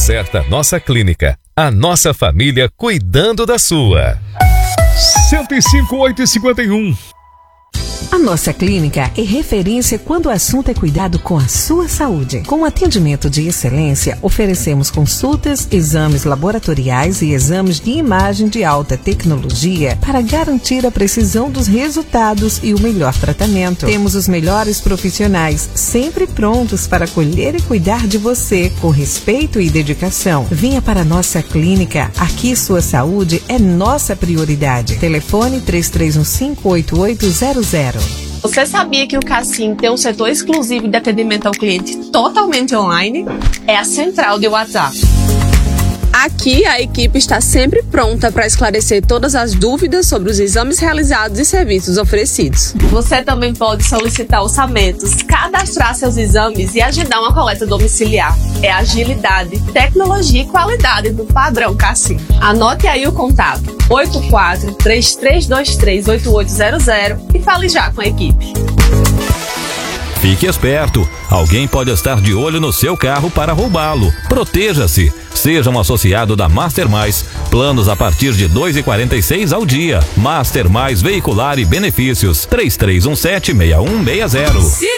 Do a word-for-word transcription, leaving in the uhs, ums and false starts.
certa nossa clínica. A nossa família cuidando da sua. cento e cinco, oito e cinquenta e um. A nossa clínica é referência quando o assunto é cuidado com a sua saúde. Com atendimento de excelência, oferecemos consultas, exames laboratoriais e exames de imagem de alta tecnologia para garantir a precisão dos resultados e o melhor tratamento. Temos os melhores profissionais sempre prontos para acolher e cuidar de você com respeito e dedicação. Venha para a nossa clínica. Aqui sua saúde é nossa prioridade. Telefone três três um cinco, oito oito zero zero. Você sabia que o Cassim tem um setor exclusivo de atendimento ao cliente totalmente online? É a central de WhatsApp. Aqui a equipe está sempre pronta para esclarecer todas as dúvidas sobre os exames realizados e serviços oferecidos. Você também pode solicitar orçamentos, cadastrar seus exames e agendar uma coleta domiciliar. É agilidade, tecnologia e qualidade do padrão Cassim. Anote aí o contato oito quatro, três três dois três, oito oito zero zero e fale já com a equipe. Fique esperto, alguém pode estar de olho no seu carro para roubá-lo. Proteja-se. Seja um associado da Master Mais. Planos a partir de dois reais e quarenta e seis centavos ao dia. Master Mais Veicular e Benefícios. três três um sete, seis um seis zero.